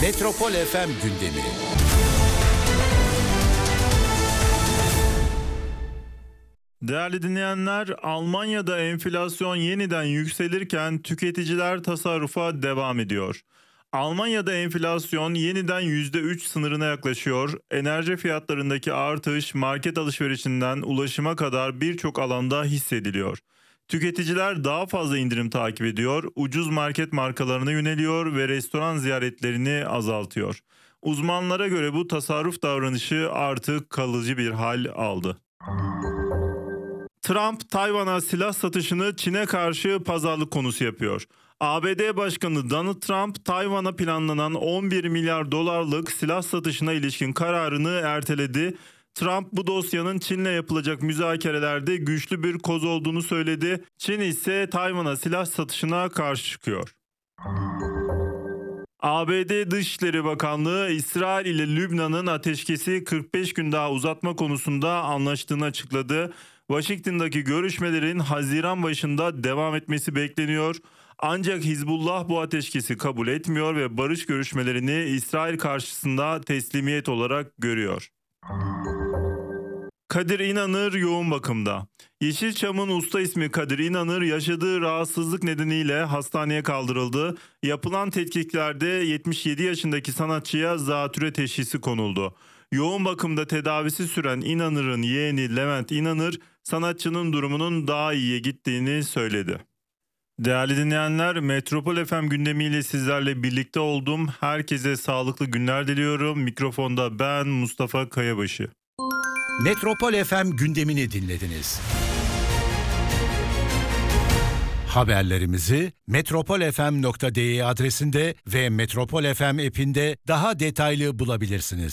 Metropol FM gündemi. Değerli dinleyenler, Almanya'da enflasyon yeniden yükselirken tüketiciler tasarrufa devam ediyor. Almanya'da enflasyon yeniden %3 sınırına yaklaşıyor. Enerji fiyatlarındaki artış market alışverişinden ulaşıma kadar birçok alanda hissediliyor. Tüketiciler daha fazla indirim takip ediyor, ucuz market markalarına yöneliyor ve restoran ziyaretlerini azaltıyor. Uzmanlara göre bu tasarruf davranışı artık kalıcı bir hal aldı. Trump, Tayvan'a silah satışını Çin'e karşı pazarlık konusu yapıyor. ABD Başkanı Donald Trump, Tayvan'a planlanan 11 milyar dolarlık silah satışına ilişkin kararını erteledi. Trump bu dosyanın Çin'le yapılacak müzakerelerde güçlü bir koz olduğunu söyledi. Çin ise Tayvan'a silah satışına karşı çıkıyor. ABD Dışişleri Bakanlığı, İsrail ile Lübnan'ın ateşkesi 45 gün daha uzatma konusunda anlaştığını açıkladı. Washington'daki görüşmelerin Haziran başında devam etmesi bekleniyor. Ancak Hizbullah bu ateşkesi kabul etmiyor ve barış görüşmelerini İsrail karşısında teslimiyet olarak görüyor. Kadir İnanır yoğun bakımda. Yeşilçam'ın usta ismi Kadir İnanır yaşadığı rahatsızlık nedeniyle hastaneye kaldırıldı. Yapılan tetkiklerde 77 yaşındaki sanatçıya zatüre teşhisi konuldu. Yoğun bakımda tedavisi süren İnanır'ın yeğeni Levent İnanır, sanatçının durumunun daha iyiye gittiğini söyledi. Değerli dinleyenler, Metropol FM gündemiyle sizlerle birlikte oldum. Herkese sağlıklı günler diliyorum. Mikrofonda ben Mustafa Kayabaşı. Metropol FM gündemini dinlediniz. Haberlerimizi metropolfm.de adresinde ve Metropol FM app'inde daha detaylı bulabilirsiniz.